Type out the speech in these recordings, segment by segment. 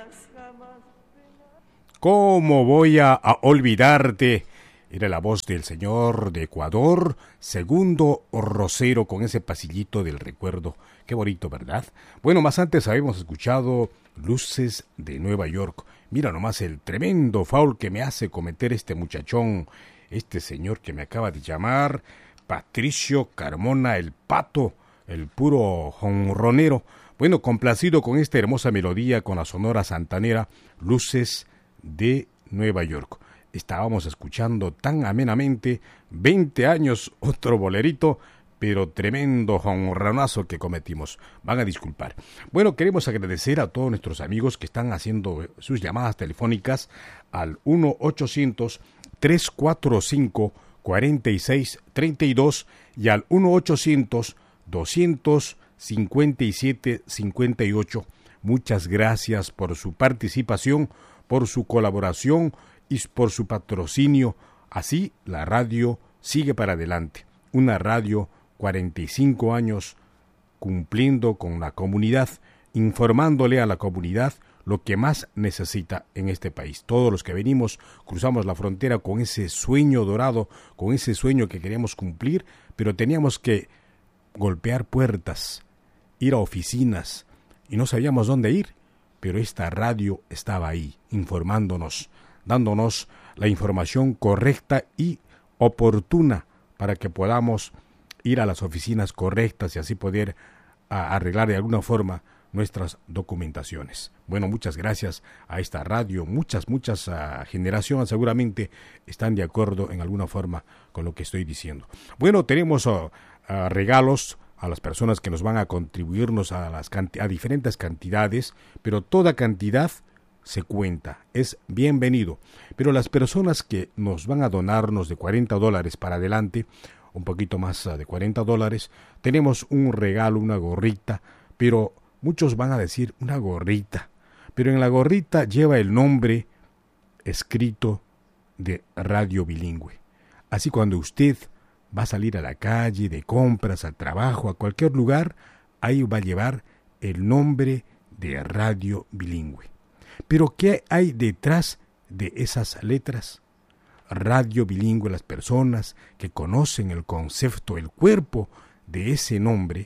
¿Cómo voy a olvidarte? Era la voz del señor de Ecuador, Segundo Rosero, con ese pasillito del recuerdo. Qué bonito, ¿verdad? Bueno, más antes habíamos escuchado Luces de Nueva York. Mira nomás el tremendo foul que me hace cometer este muchachón, este señor que me acaba de llamar, Patricio Carmona, el Pato, el puro jonronero. Bueno, complacido con esta hermosa melodía con la Sonora Santanera, Luces de Nueva York. Estábamos escuchando tan amenamente 20 años, otro bolerito, pero tremendo jonronazo que cometimos. Van a disculpar. Bueno, queremos agradecer a todos nuestros amigos que están haciendo sus llamadas telefónicas al 1-800-345-4632 y al 1-800-257-58. Muchas gracias por su participación, por su colaboración y por su patrocinio. Así la radio sigue para adelante. Una radio 45 años cumpliendo con la comunidad, informándole a la comunidad lo que más necesita en este país. Todos los que venimos cruzamos la frontera con ese sueño dorado, con ese sueño que queríamos cumplir, pero teníamos que golpear puertas, ir a oficinas y no sabíamos dónde ir, pero esta radio estaba ahí, informándonos, dándonos la información correcta y oportuna para que podamos ir a las oficinas correctas y así poder arreglar de alguna forma nuestras documentaciones. Bueno, muchas gracias a esta radio. Muchas generaciones seguramente están de acuerdo en alguna forma con lo que estoy diciendo. Bueno, tenemos regalos a las personas que nos van a contribuirnos a diferentes cantidades, pero toda cantidad se cuenta, es bienvenido. Pero las personas que nos van a donarnos de $40 para adelante, un poquito más de $40, tenemos un regalo, una gorrita, pero muchos van a decir una gorrita, pero en la gorrita lleva el nombre escrito de Radio Bilingüe. Así cuando usted va a salir a la calle, de compras, al trabajo, a cualquier lugar, ahí va a llevar el nombre de Radio Bilingüe. Pero ¿qué hay detrás de esas letras? Radio Bilingüe, las personas que conocen el concepto, el cuerpo de ese nombre,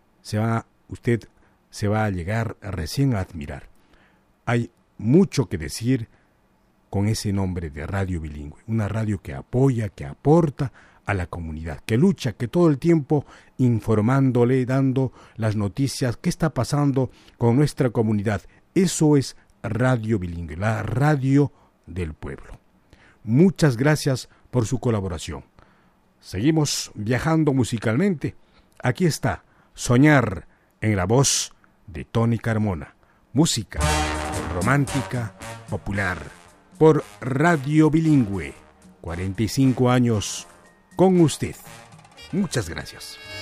usted se va a llegar recién a admirar. Hay mucho que decir con ese nombre de Radio Bilingüe, una radio que apoya, que aporta a la comunidad, que lucha, que todo el tiempo informándole, dando las noticias, qué está pasando con nuestra comunidad. Eso es Radio Bilingüe, la radio del pueblo. Muchas gracias por su colaboración. Seguimos viajando musicalmente. Aquí está Soñar en la voz de Tony Carmona. Música romántica, popular, por Radio Bilingüe. 45 años con usted. Muchas gracias.